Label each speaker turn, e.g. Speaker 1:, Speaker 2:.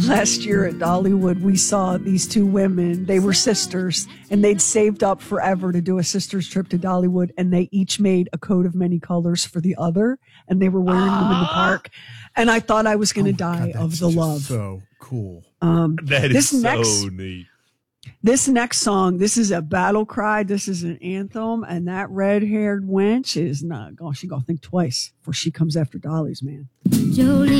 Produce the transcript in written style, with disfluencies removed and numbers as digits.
Speaker 1: last year at Dollywood, we saw these two women. They were sisters, and they'd saved up forever to do a sisters trip to Dollywood, and they each made a coat of many colors for the other, and they were wearing them in the park. And I thought I was going to die of the love.
Speaker 2: So cool.
Speaker 3: That is so neat.
Speaker 1: This next song, this is a battle cry. This is an anthem, and that red-haired wench is not. She gonna think twice before she comes after Dolly's man. Jolene.